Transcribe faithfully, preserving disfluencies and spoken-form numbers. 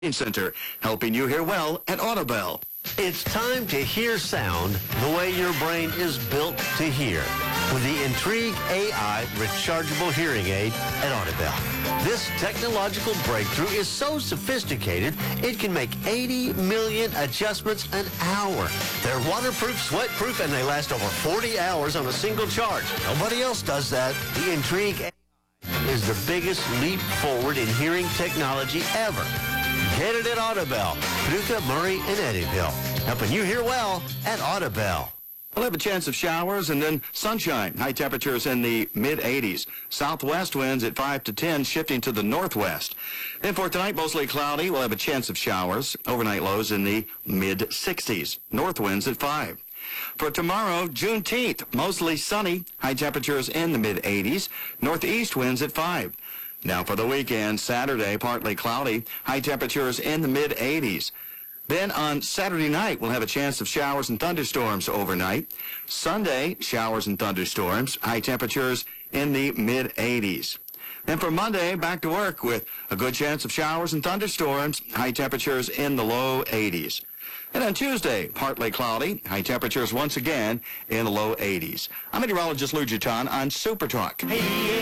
Center, helping you hear well at Audibel. It's time to hear sound the way your brain is built to hear with the Intrigue A I rechargeable hearing aid at Audibel. This technological breakthrough is so sophisticated, it can make eighty million adjustments an hour. They're waterproof, sweatproof, and they last over forty hours on a single charge. Nobody else does that. The Intrigue A I is the biggest leap forward in hearing technology ever. Get it at Audibel. Paducah, Murray, and Eddyville. Helping you hear well at Audibel. We'll have a chance of showers and then sunshine. High temperatures in the mid eighties. Southwest winds at five to ten, shifting to the northwest. Then for tonight, mostly cloudy. We'll have a chance of showers. Overnight lows in the mid sixties. North winds at five. For tomorrow, Juneteenth, mostly sunny. High temperatures in the mid eighties. Northeast winds at five. Now for the weekend, Saturday, partly cloudy. High temperatures in the mid eighties. Then on Saturday night, we'll have a chance of showers and thunderstorms overnight. Sunday, showers and thunderstorms. High temperatures in the mid eighties. Then for Monday, back to work with a good chance of showers and thunderstorms. High temperatures in the low eighties. And on Tuesday, partly cloudy. High temperatures once again in the low eighties. I'm meteorologist Lou Giton on Super Talk. Hey,